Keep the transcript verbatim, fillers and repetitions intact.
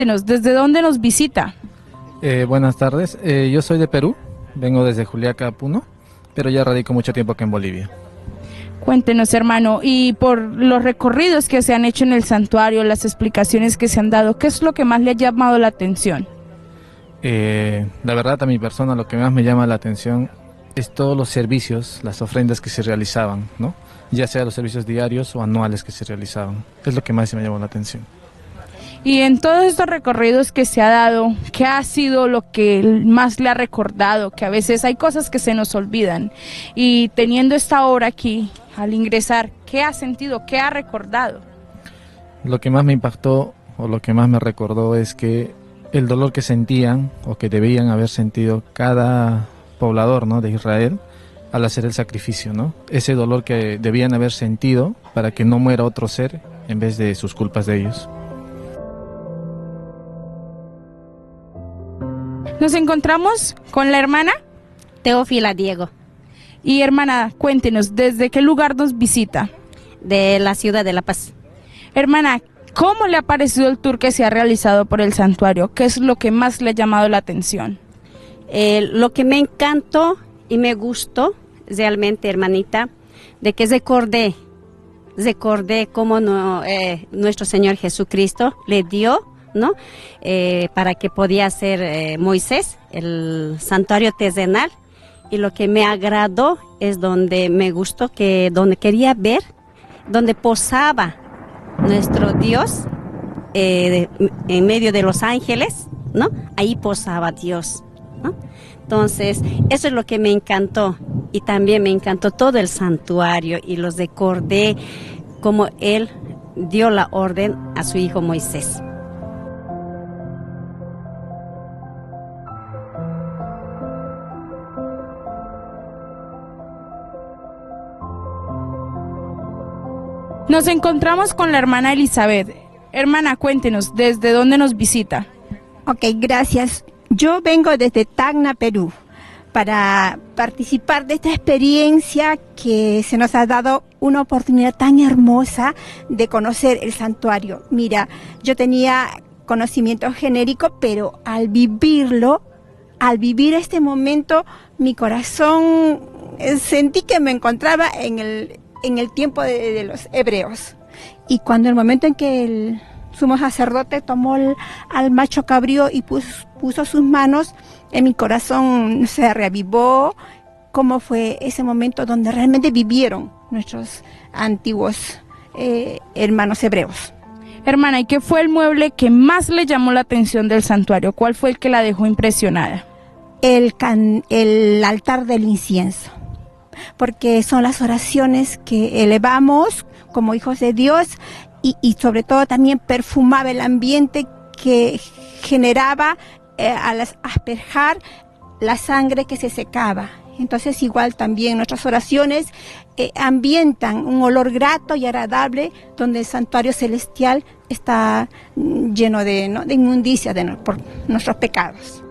¿Desde dónde nos visita? Eh, buenas tardes, eh, yo soy de Perú, vengo desde Juliaca, Puno, pero ya radico mucho tiempo acá en Bolivia. Cuéntenos, hermano, y por los recorridos que se han hecho en el santuario, las explicaciones que se han dado, ¿qué es lo que más le ha llamado la atención? Eh, la verdad, a mi persona lo que más me llama la atención es todos los servicios, las ofrendas que se realizaban, ¿no? Ya sea los servicios diarios o anuales que se realizaban, es lo que más me llamó la atención. Y en todos estos recorridos que se ha dado, ¿qué ha sido lo que más le ha recordado? Que a veces hay cosas que se nos olvidan. Y teniendo esta obra aquí, al ingresar, ¿qué ha sentido? ¿Qué ha recordado? Lo que más me impactó o lo que más me recordó es que el dolor que sentían o que debían haber sentido cada poblador, ¿no?, de Israel al hacer el sacrificio, ¿no? Ese dolor que debían haber sentido para que no muera otro ser en vez de sus culpas de ellos. Nos encontramos con la hermana Teófila Diego. Y hermana, cuéntenos, ¿desde qué lugar nos visita? De la ciudad de La Paz. Hermana, ¿cómo le ha parecido el tour que se ha realizado por el santuario? ¿Qué es lo que más le ha llamado la atención? Eh, lo que me encantó y me gustó realmente, hermanita, de que recordé, recordé cómo no, eh, nuestro Señor Jesucristo le dio, ¿no? Eh, para que podía hacer eh, Moisés, el santuario terrenal, y lo que me agradó es donde me gustó, que donde quería ver, donde posaba nuestro Dios eh, de, en medio de los ángeles, ¿no? Ahí posaba Dios, ¿no? Entonces, eso es lo que me encantó, y también me encantó todo el santuario, y los recordé como Él dio la orden a su hijo Moisés. Nos encontramos con la hermana Elizabeth. Hermana, cuéntenos, ¿desde dónde nos visita? Ok, gracias. Yo vengo desde Tacna, Perú, para participar de esta experiencia que se nos ha dado una oportunidad tan hermosa de conocer el santuario. Mira, yo tenía conocimiento genérico, pero al vivirlo, al vivir este momento, mi corazón, eh, sentí que me encontraba en el... en el tiempo de, de los hebreos. Y cuando el momento en que el sumo sacerdote tomó el, al macho cabrío y pus, puso sus manos, en mi corazón se reavivó cómo fue ese momento donde realmente vivieron nuestros antiguos eh, hermanos hebreos. Hermana, ¿y qué fue el mueble que más le llamó la atención del santuario? ¿Cuál fue el que la dejó impresionada? El, can, el altar del incienso, porque son las oraciones que elevamos como hijos de Dios, y, y sobre todo también perfumaba el ambiente que generaba eh, al asperjar la sangre que se secaba. Entonces igual también nuestras oraciones eh, ambientan un olor grato y agradable, donde el santuario celestial está lleno de, ¿no?, de inmundicia de, por nuestros pecados.